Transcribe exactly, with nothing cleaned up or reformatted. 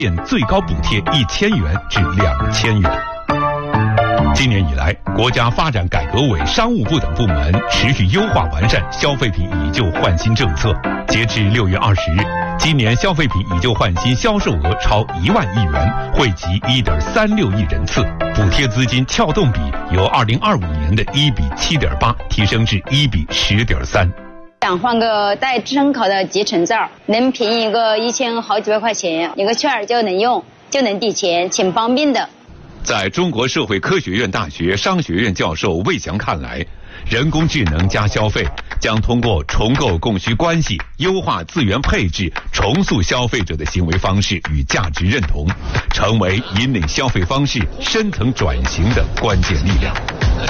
现最高补贴一千元至两千元。今年以来，国家发展改革委、商务部等部门持续优化完善消费品以旧换新政策。截至六月二十日，今年消费品以旧换新销售额超一万亿元，惠及一点三六亿人次，补贴资金撬动比由二零二五年的一比七点八提升至一比十点三。 想换个带智能考的集成灶，能便宜个一千好几百块钱，有个券儿就能用，就能抵钱，挺方便的。 在中国社会科学院大学商学院教授魏翔看来，人工智能加消费将通过重构供需关系、优化资源配置、重塑消费者的行为方式与价值认同，成为引领消费方式深层转型的关键力量。